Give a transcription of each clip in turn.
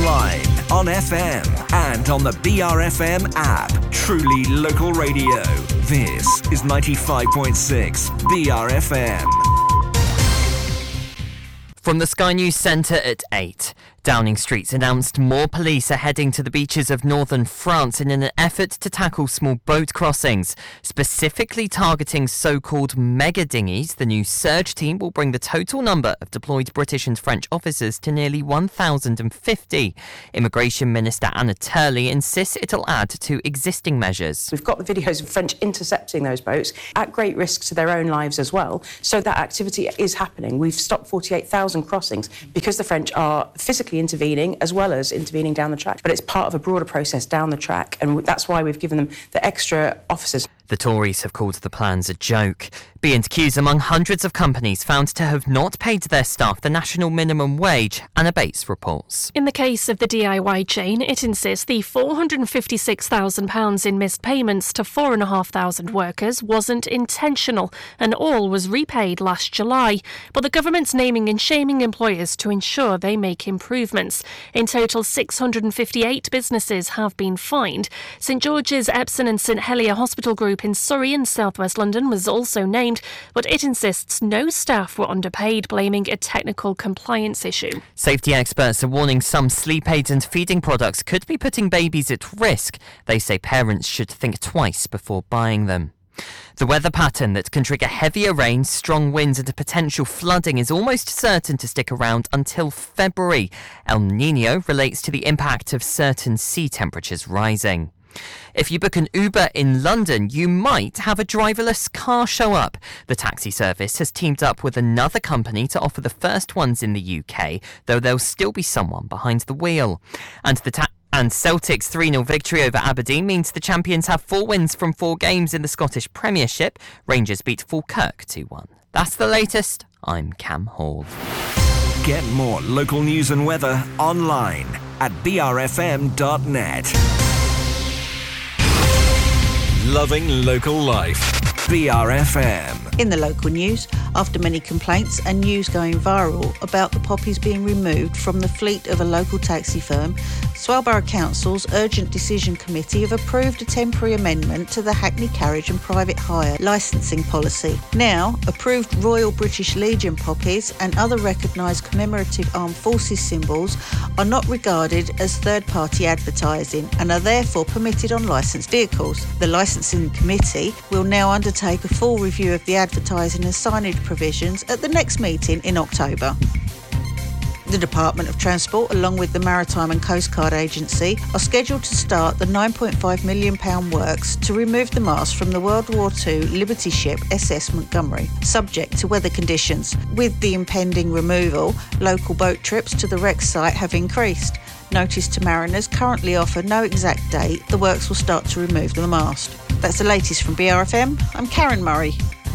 online, on FM, and on the BRFM app. Truly local radio. This is 95.6 BRFM. From the Sky News Centre at 8. Downing Street's announced more police are heading to the beaches of northern France in an effort to tackle small boat crossings, specifically targeting so-called mega dinghies. The new surge team will bring the total number of deployed British and French officers to nearly 1,050. Immigration Minister Anna Turley insists it'll add to existing measures. We've got the videos of French intercepting those boats at great risk to their own lives as well. So that activity is happening. We've stopped 48,000 crossings because the French are physically intervening as well as intervening down the track. But it's part of a broader process down the track, and that's why we've given them the extra officers. The Tories have called the plans a joke. B&Q's among hundreds of companies found to have not paid their staff the national minimum wage, Anna Bates reports. In the case of the DIY chain, it insists the £456,000 in missed payments to 4,500 workers wasn't intentional and all was repaid last July. But the government's naming and shaming employers to ensure they make improvements. In total, 658 businesses have been fined. St George's, Epsom and St Helier Hospital Group in Surrey and South West London was also named, but it insists no staff were underpaid, blaming a technical compliance issue. Safety experts are warning some sleep aids and feeding products could be putting babies at risk. They say parents should think twice before buying them. The weather pattern that can trigger heavier rain, strong winds and potential flooding is almost certain to stick around until February. El Niño relates to the impact of certain sea temperatures rising. If you book an Uber in London, you might have a driverless car show up. The taxi service has teamed up with another company to offer the first ones in the UK, though there'll still be someone behind the wheel. And Celtic's 3-0 victory over Aberdeen means the champions have 4 wins from 4 games in the Scottish Premiership. Rangers beat Falkirk 2-1. That's the latest. I'm Cam Hall. Get more local news and weather online at brfm.net. Loving local life. BRFM. In the local news, after many complaints and news going viral about the poppies being removed from the fleet of a local taxi firm, Swellborough Council's Urgent Decision Committee have approved a temporary amendment to the Hackney Carriage and Private Hire licensing policy. Now, approved Royal British Legion poppies and other recognised commemorative armed forces symbols are not regarded as third-party advertising and are therefore permitted on licensed vehicles. The licensing committee will now undertake a full review of the advertising and signage provisions at the next meeting in October. The Department of Transport, along with the Maritime and Coast Guard Agency, are scheduled to start the £9.5 million works to remove the mast from the World War II Liberty ship SS Montgomery, subject to weather conditions. With the impending removal, local boat trips to the wreck site have increased. Notice to mariners currently offer no exact date the works will start to remove the mast. That's the latest from BRFM. I'm Karen Murray.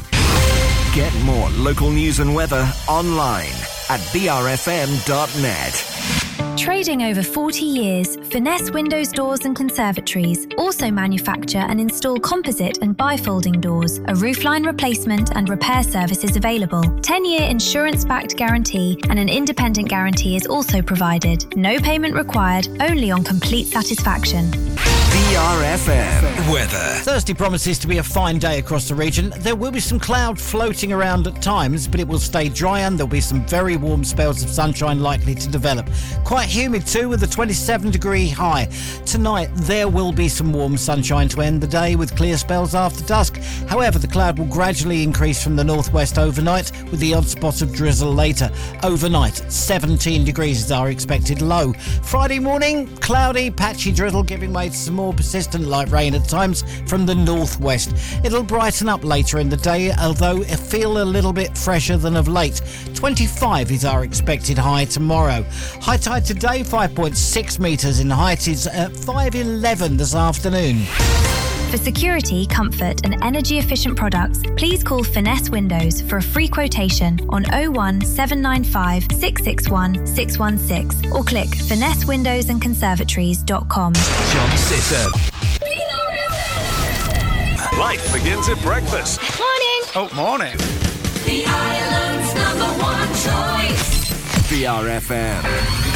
Get more local news and weather online at brfm.net. Trading over 40 years, Finesse Windows, Doors and Conservatories also manufacture and install composite and bifolding doors. A roofline replacement and repair service is available. 10-year insurance-backed guarantee and an independent guarantee is also provided. No payment required, only on complete satisfaction. BRFM weather. Thursday promises to be a fine day across the region. There will be some cloud floating around at times, but it will stay dry and there'll be some very warm spells of sunshine likely to develop. Quite humid too, with a 27-degree high. Tonight there will be some warm sunshine to end the day with clear spells after dusk. However, the cloud will gradually increase from the northwest overnight with the odd spot of drizzle later. Overnight, 17 degrees is our expected low. Friday morning, cloudy, patchy drizzle giving way to some more persistent light rain at times from the northwest. It'll brighten up later in the day, although it feel a little bit fresher than of late. 25 is our expected high tomorrow. High tide today, 5.6 metres in height, is at 5:11 this afternoon. For security, comfort and energy-efficient products, please call Finesse Windows for a free quotation on 01795 661 616 or click finessewindowsandconservatories.com. John Sisson. Life begins at breakfast. Morning. Oh, morning. The island's #1 choice. BRFM.